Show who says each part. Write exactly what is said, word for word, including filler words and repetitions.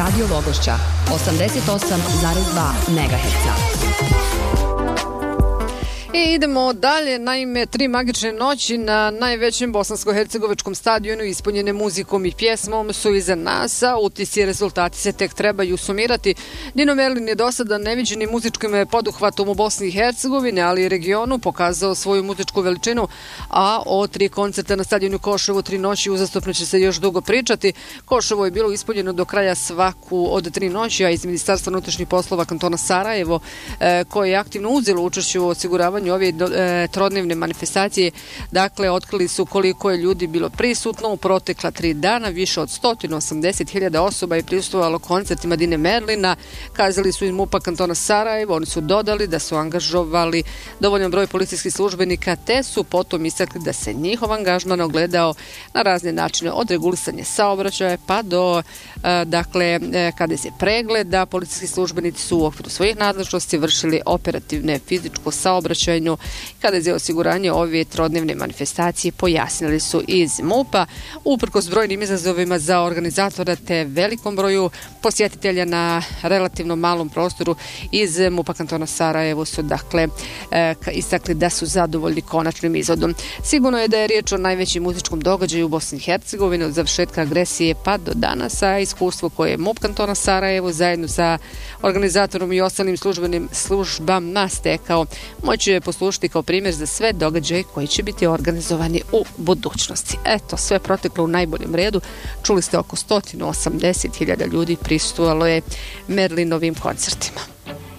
Speaker 1: Radio Logošća, osamdeset osam zarez dva megaherca.
Speaker 2: I idemo dalje, naime, tri magične noći na najvećem bosansko-hercegovačkom stadionu ispunjene muzikom i pjesmom su iza nas, a utisci i rezultati se tek trebaju sumirati. Dino Merlin je do sada neviđenim muzičkim poduhvatom u Bosni i Hercegovini, ali i regionu pokazao svoju muzičku veličinu, a o tri koncerta na stadionu Koševo tri noći uzastopno će se još dugo pričati. Koševo je bilo ispunjeno do kraja svaku od tri noći, a iz Ministarstva unutrašnjih poslova kantona Sarajevo, e, koje je aktivno uzelo učešće u osiguravanju ove e, trodnevne manifestacije, dakle, otkrili su koliko je ljudi bilo prisutno u protekla tri dana. Više od sto osamdeset hiljada osoba je prisustvovalo koncertima Dine Merlina, kazali su iz MUP-a kantona Sarajevo. Oni su dodali da su angažovali dovoljan broj policijskih službenika, te su potom istakli da se njihov angažman ogledao na razne načine, od regulisanja saobraćaja pa do e, dakle, e, kada se pregleda, policijski službenici su u okviru svojih nadležnosti vršili operativne fizičko saobraćaj. Kada je za osiguranje ove trodnevne manifestacije, pojasnili su iz MUP-a. Uprkos brojnim izazovima za organizatora te velikom broju posjetitelja na relativno malom prostoru, iz MUP-a kantona Sarajevo su dakle e, istakli da su zadovoljni konačnim izvodom. Sigurno je da je riječ o najvećem muzičkom događaju u Bosni i Hercegovini od završetka agresije pa do danas, a iskustvo koje je MUP kantona Sarajevo zajedno sa organizatorom i ostalim službenim službama stekao moći je poslušati kao primjer za sve događaje koji će biti organizovani u budućnosti. Eto, sve proteklo u najboljem redu. Čuli ste, oko sto osamdeset hiljada ljudi prisustvovalo je Merlinovim koncertima.